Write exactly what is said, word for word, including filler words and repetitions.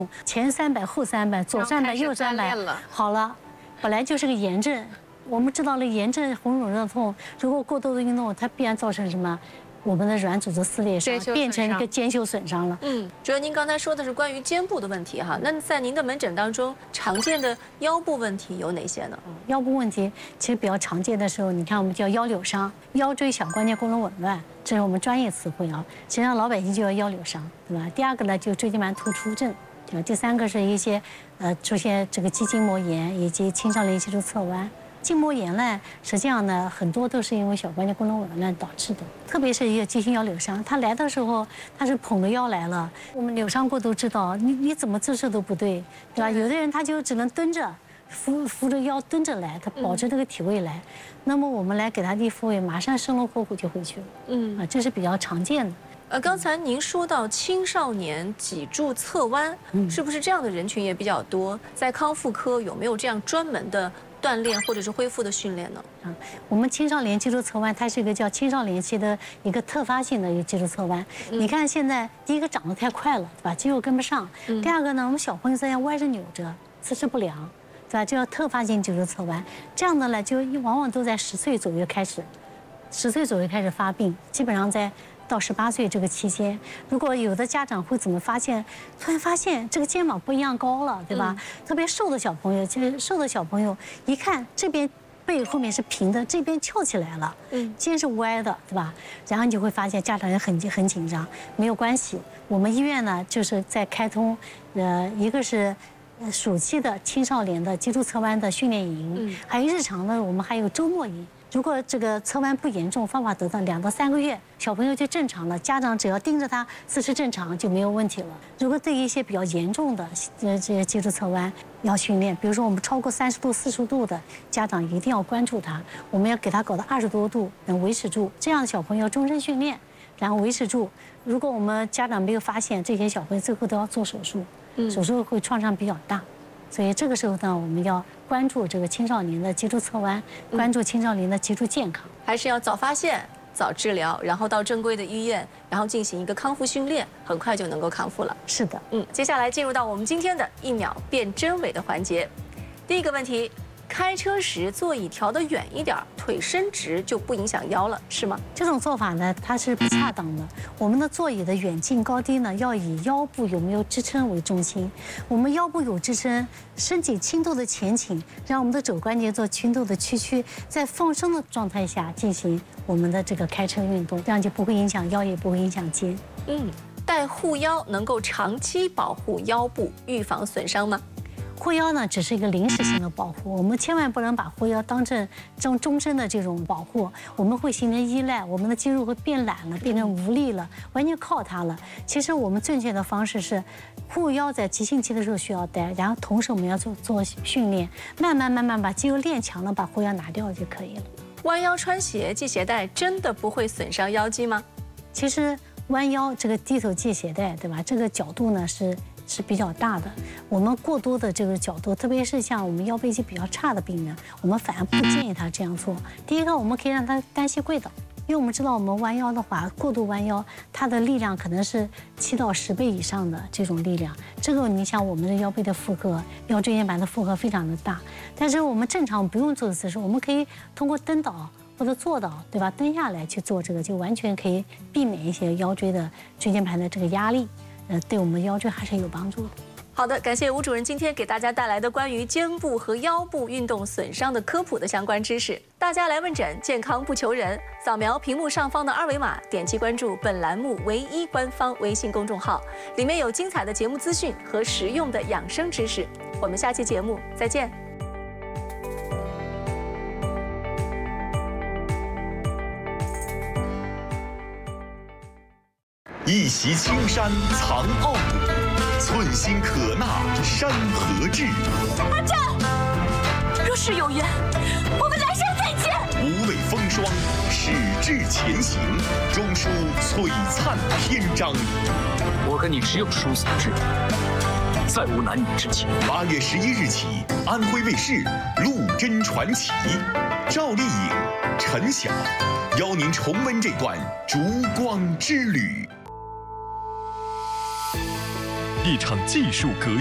前三百后三百，左三百右三百，好了，本来就是个炎症。我们知道了炎症红肿热痛，如果过多的运动，它必然造成什么？我们的软组织撕裂伤，变成一个肩袖损伤了。 嗯，主任，您刚才说的是关于肩部的问题哈，那在您的门诊当中，常见的腰部问题有哪些呢？ 腰部问题其实比较常见的时候，你看我们叫腰扭伤、腰椎小关节功能紊乱，这是我们专业词汇啊。实际上老百姓就叫腰扭伤，对吧？第二个呢，就椎间盘突出症。第三个是一些呃出现这个肌筋膜炎以及青少年脊柱侧弯。筋膜炎呢，实际上呢，很多都是因为小关节功能紊乱导致的，特别是一个急性腰扭伤，他来的时候他是捧着腰来了。我们扭伤过都知道，你你怎么姿势都不对，对吧？有的人他就只能蹲着，扶扶着腰蹲着来，他保持这个体位来。那么我们来给他立复位，马上生龙活虎就回去了。嗯，啊，这是比较常见的。 呃，刚才您说到青少年脊柱侧弯，是不是这样的人群也比较多？在康复科有没有这样专门的锻炼或者是恢复的训练呢？ 啊，我们青少年脊柱侧弯，它是一个叫青少年期的一个特发性的一个脊柱侧弯。嗯、你看现在第一个长得太快了，对吧？肌肉跟不上。嗯、第二个呢，我们小朋友这样歪着扭着，姿势不良，对吧？这叫特发性脊柱侧弯。这样的呢，就往往都在十岁左右开始，十岁左右开始发病，基本上在。到十八岁这个期间，如果有的家长会怎么发现？突然发现这个肩膀不一样高了，对吧？嗯、特别瘦的小朋友，其实瘦的小朋友一看这边背后面是平的，这边翘起来了，嗯，肩是歪的，对吧？然后你就会发现家长也很很紧张，没有关系，我们医院呢就是在开通，呃，一个是。暑期的青少年的脊柱侧弯的训练营，嗯、还有日常的我们还有周末营。如果这个侧弯不严重，方法得到两到三个月，小朋友就正常了。家长只要盯着他姿势正常就没有问题了。如果对一些比较严重的呃这些脊柱侧弯要训练，比如说我们超过三十度、四十度的，家长一定要关注他，我们要给他搞到二十多度，能维持住。这样的小朋友要终身训练，然后维持住。如果我们家长没有发现，这些小朋友最后都要做手术。手术会创伤比较大，所以这个时候呢，我们要关注这个青少年的脊柱侧弯，关注青少年的脊柱健康， 还是要早发现、早治疗，然后到正规的医院，然后进行一个康复训练，很快就能够康复了。 是的， 嗯，接下来进入到我们今天的一秒辨真伪的环节。第一个问题，开车时座椅调得远一点，腿伸直就不影响腰了，是吗？ 这种做法呢，它是不恰当的。我们的座椅的远近高低呢，要以腰部有没有支撑为中心。我们腰部有支撑，身体轻度的前倾，让我们的肘关节做轻度的屈曲，在放松的状态下进行我们的这个开车运动，这样就不会影响腰，也不会影响肩。 嗯，戴护腰能够长期保护腰部，预防损伤吗？ 护腰呢，只是一个临时性的保护，我们千万不能把护腰当成终终身的这种保护，我们会形成依赖，我们的肌肉会变懒了，变成无力了，完全靠它了。其实我们正确的方式是，护腰在急性期的时候需要戴，然后同时我们要做做训练，慢慢慢慢把肌肉练强了，把护腰拿掉就可以了。 弯腰穿鞋系鞋带真的不会损伤腰肌吗？ 其实弯腰这个低头系鞋带，对吧？这个角度呢是。是比较大的，我们过多的这个角度，特别是像我们腰背肌比较差的病人，我们反而不建议他这样做。第一个，我们可以让他单膝跪倒，因为我们知道我们弯腰的话，过度弯腰，它的力量可能是七到十倍以上的这种力量。这个你想，我们的腰背的负荷、腰椎间盘的负荷非常的大。但是我们正常不用做的姿势，我们可以通过蹬倒或者坐倒，对吧？蹬下来去做这个，就完全可以避免一些腰椎的椎间盘的这个压力。呃，对我们腰椎还是有帮助的。 好的，感谢吴主任今天给大家带来的关于肩部和腰部运动损伤的科普的相关知识。大家来问诊，健康不求人，扫描屏幕上方的二维码，点击关注本栏目唯一官方微信公众号，里面有精彩的节目资讯和实用的养生知识。我们下期节目再见。 一袭青山藏傲骨，寸心可纳山河志。 阿战，若是有缘，我们来生再见。 无畏风霜，矢志前行，终书璀璨篇章。 我跟你只有殊死之缘，再无男女之情。 八月十一日起，安徽卫视《陆贞传奇》，赵丽颖、陈晓邀您重温这段烛光之旅。 一场技术革